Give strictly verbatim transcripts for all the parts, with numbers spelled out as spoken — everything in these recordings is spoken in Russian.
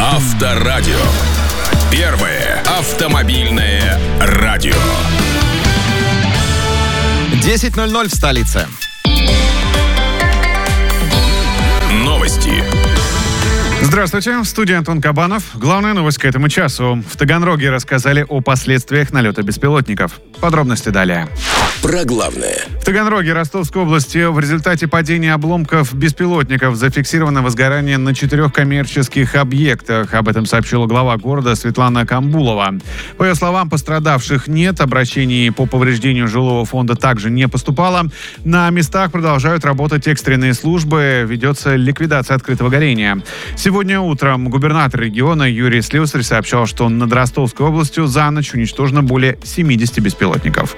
Авторадио. Первое автомобильное радио. десять ноль ноль в столице. Новости. Здравствуйте, в студии Антон Кабанов. Главная новость к этому часу. В Таганроге рассказали о последствиях налета беспилотников. Подробности далее. Про главное. В Таганроге Ростовской области в результате падения обломков беспилотников зафиксировано возгорание на четырех коммерческих объектах. Об этом сообщила глава города Светлана Камбулова. По ее словам, пострадавших нет, обращений по повреждению жилого фонда также не поступало. На местах продолжают работать экстренные службы, ведется ликвидация открытого горения. Сегодня утром губернатор региона Юрий Слюсарь сообщал, что над Ростовской областью за ночь уничтожено более семьдесят беспилотников.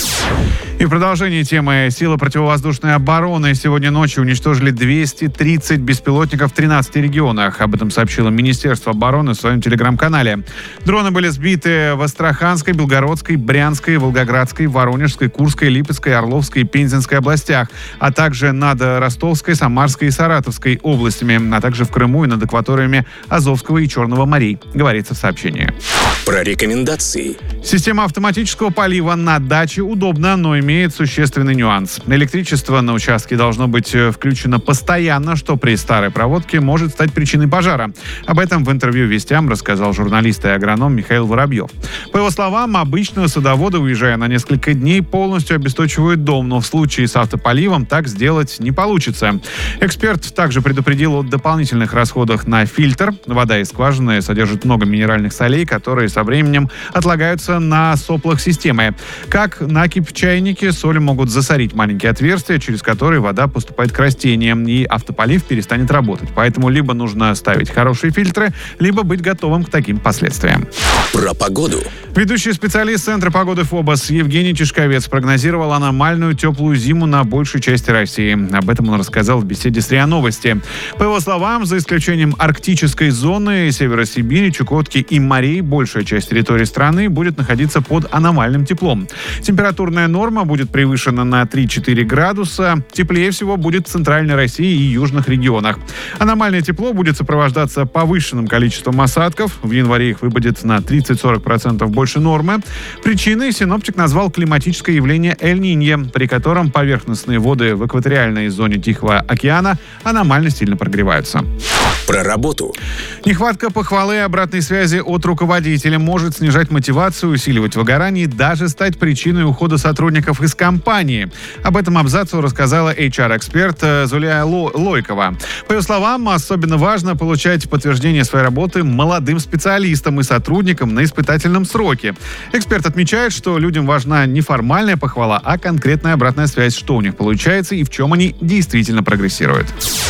И в продолжении темы силы противовоздушной обороны сегодня ночью уничтожили двести тридцать беспилотников в тринадцати регионах. Об этом сообщило Министерство обороны в своем телеграм-канале. Дроны были сбиты в Астраханской, Белгородской, Брянской, Волгоградской, Воронежской, Курской, Липецкой, Орловской и Пензенской областях, а также над Ростовской, Самарской и Саратовской областями, а также в Крыму и над акваториями Азовского и Черного морей, говорится в сообщении. Про рекомендации. Система автоматического полива на даче удобна, но имеет существенный нюанс. Электричество на участке должно быть включено постоянно, что при старой проводке может стать причиной пожара. Об этом в интервью «Вестям» рассказал журналист и агроном Михаил Воробьев. По его словам, обычно садоводы, уезжая на несколько дней, полностью обесточивают дом, но в случае с автополивом так сделать не получится. Эксперт также предупредил о дополнительных расходах на фильтр. Вода из скважины содержит много минеральных солей, которые со временем отлагаются на соплах системы. Как накипь в чайнике, соли могут засорить маленькие отверстия, через которые вода поступает к растениям, и автополив перестанет работать. Поэтому либо нужно ставить хорошие фильтры, либо быть готовым к таким последствиям. Про погоду. Ведущий специалист Центра погоды ФОБОС Евгений Тишковец прогнозировал аномальную теплую зиму на большей части России. Об этом он рассказал в беседе с РИА Новости. По его словам, за исключением арктической зоны, Северо-Сибири, Чукотки и морей, большая часть территории страны будет находиться под аномальным теплом. Температурная норма будет превышена на три-четыре градуса. Теплее всего будет в Центральной России и южных регионах. Аномальное тепло будет сопровождаться повышенным количеством осадков. В январе их выпадет на тридцать-сорок процентов больше нормы. Причиной синоптик назвал климатическое явление Эль-Ниньо, при котором поверхностные воды в экваториальной зоне Тихого океана аномально сильно прогреваются. Про работу. Нехватка похвалы и обратной связи от руководителя может снижать мотивацию, усиливать выгорание и даже стать причиной ухода сотрудников из компании. Об этом абзацу рассказала эйч ар-эксперт Зулия Лойкова. По ее словам, особенно важно получать подтверждение своей работы молодым специалистам и сотрудникам на испытательном сроке. Эксперт отмечает, что людям важна не формальная похвала, а конкретная обратная связь, что у них получается и в чем они действительно прогрессируют.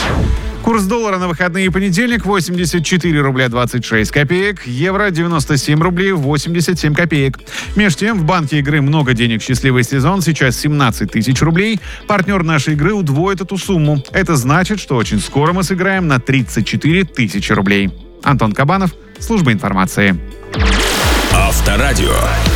Курс доллара на выходные и понедельник восемьдесят четыре рубля двадцать шесть копеек, евро девяносто семь рублей восемьдесят семь копеек. Между тем, в банке игры «Много денег. Счастливый сезон» сейчас семнадцать тысяч рублей. Партнер нашей игры удвоит эту сумму. Это значит, что очень скоро мы сыграем на тридцать четыре тысячи рублей. Антон Кабанов, служба информации. Авторадио.